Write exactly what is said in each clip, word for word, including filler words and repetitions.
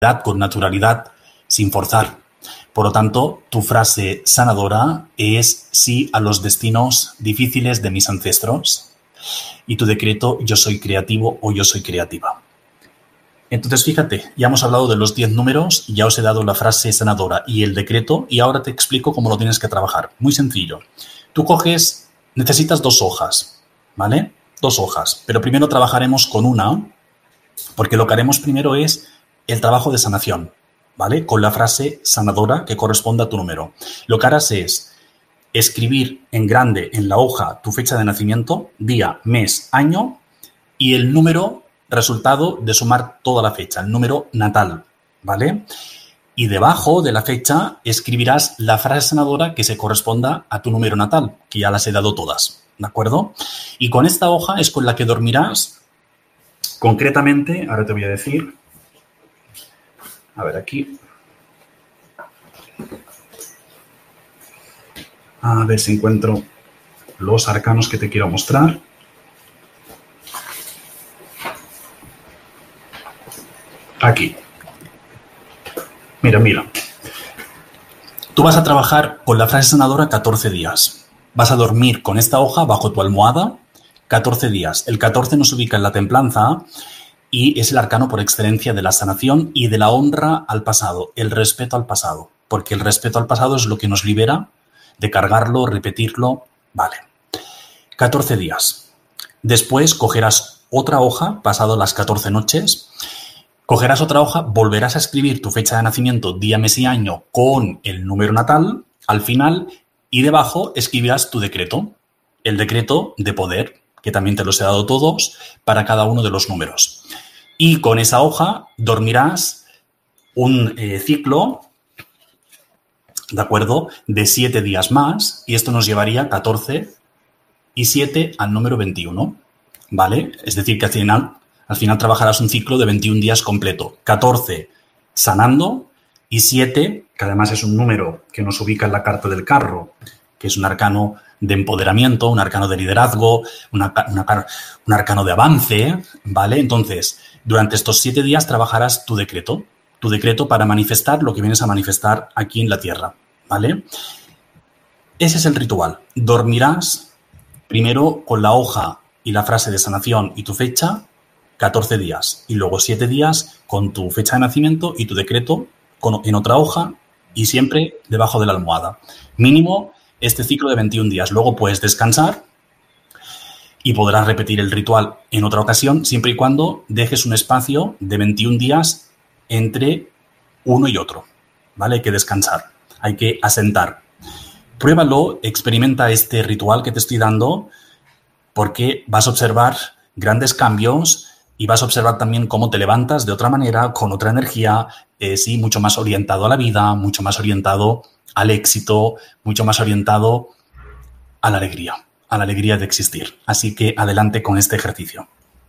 con naturalidad, sin forzar. Por lo tanto, tu frase sanadora es sí a los destinos difíciles de mis ancestros y tu decreto yo soy creativo o yo soy creativa. Entonces, fíjate, ya hemos hablado de los diez números, ya os he dado la frase sanadora y el decreto y ahora te explico cómo lo tienes que trabajar. Muy sencillo. Tú coges, necesitas dos hojas, ¿vale? Dos hojas, pero primero trabajaremos con una porque lo que haremos primero es el trabajo de sanación, ¿vale? Con la frase sanadora que corresponde a tu número. Lo que harás es escribir en grande en la hoja tu fecha de nacimiento, día, mes, año y el número resultado de sumar toda la fecha, el número natal, ¿vale? Y debajo de la fecha escribirás la frase sanadora que se corresponda a tu número natal, que ya las he dado todas, ¿de acuerdo? Y con esta hoja es con la que dormirás concretamente, ahora te voy a decir, a ver aquí, a ver si encuentro los arcanos que te quiero mostrar. Aquí. Mira, mira. Tú vas a trabajar con la frase sanadora catorce días. Vas a dormir con esta hoja bajo tu almohada catorce días. El catorce nos ubica en la templanza y es el arcano por excelencia de la sanación y de la honra al pasado, el respeto al pasado. Porque el respeto al pasado es lo que nos libera de cargarlo, repetirlo. Vale. catorce días. Después cogerás otra hoja, pasado las catorce noches. Cogerás otra hoja, volverás a escribir tu fecha de nacimiento, día, mes y año con el número natal al final y debajo escribirás tu decreto, el decreto de poder, que también te los he dado todos para cada uno de los números. Y con esa hoja dormirás un eh, ciclo, ¿de acuerdo?, de siete días más y esto nos llevaría catorce y siete al número veintiuno, ¿vale? Es decir, que al final... Al final trabajarás un ciclo de veintiún días completo. catorce sanando y siete, que además es un número que nos ubica en la carta del carro, que es un arcano de empoderamiento, un arcano de liderazgo, una, una, un arcano de avance, ¿vale? Entonces, durante estos siete días trabajarás tu decreto, tu decreto para manifestar lo que vienes a manifestar aquí en la Tierra, ¿vale? Ese es el ritual. Dormirás primero con la hoja y la frase de sanación y tu fecha, catorce días y luego siete días con tu fecha de nacimiento y tu decreto con, en otra hoja y siempre debajo de la almohada. Mínimo este ciclo de veintiún días. Luego puedes descansar y podrás repetir el ritual en otra ocasión siempre y cuando dejes un espacio de veintiún días entre uno y otro, ¿vale? Hay que descansar, hay que asentar. Pruébalo, experimenta este ritual que te estoy dando porque vas a observar grandes cambios. Y vas a observar también cómo te levantas de otra manera, con otra energía, eh, sí, mucho más orientado a la vida, mucho más orientado al éxito, mucho más orientado a la alegría, a la alegría de existir. Así que adelante con este ejercicio.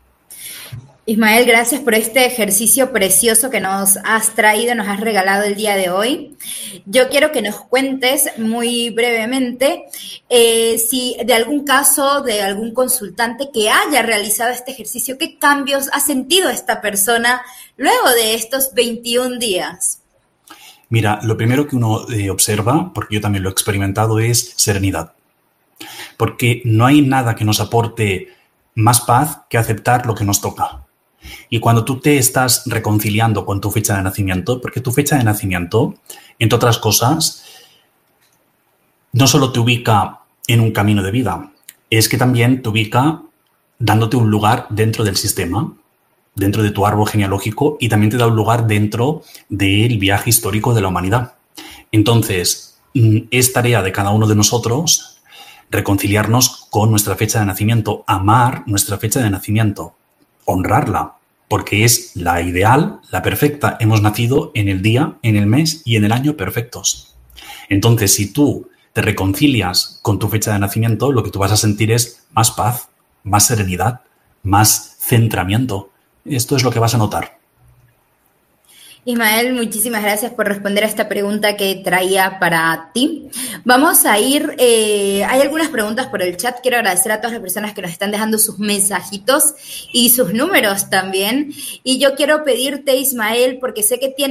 Ismael, gracias por este ejercicio precioso que nos has traído, nos has regalado el día de hoy. Yo quiero que nos cuentes muy brevemente eh, si de algún caso, de algún consultante que haya realizado este ejercicio, ¿qué cambios ha sentido esta persona luego de estos veintiún días? Mira, lo primero que uno eh, observa, porque yo también lo he experimentado, es serenidad. Porque no hay nada que nos aporte más paz que aceptar lo que nos toca. Y cuando tú te estás reconciliando con tu fecha de nacimiento, porque tu fecha de nacimiento, entre otras cosas, no solo te ubica en un camino de vida, es que también te ubica dándote un lugar dentro del sistema, dentro de tu árbol genealógico y también te da un lugar dentro del viaje histórico de la humanidad. Entonces, es tarea de cada uno de nosotros reconciliarnos con nuestra fecha de nacimiento, amar nuestra fecha de nacimiento, honrarla, porque es la ideal, la perfecta. Hemos nacido en el día, en el mes y en el año perfectos. Entonces, si tú te reconcilias con tu fecha de nacimiento, lo que tú vas a sentir es más paz, más serenidad, más centramiento. Esto es lo que vas a notar. Ismael, muchísimas gracias por responder a esta pregunta que traía para ti. Vamos a ir, eh, hay algunas preguntas por el chat. Quiero agradecer a todas las personas que nos están dejando sus mensajitos y sus números también. Y yo quiero pedirte, Ismael, porque sé que tienes